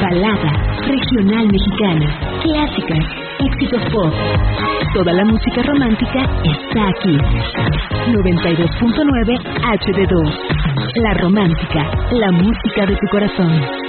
balada, regional mexicana, clásicas, éxitos pop. Toda la música romántica está aquí. 92.9 HD2. La Romántica, la música de tu corazón.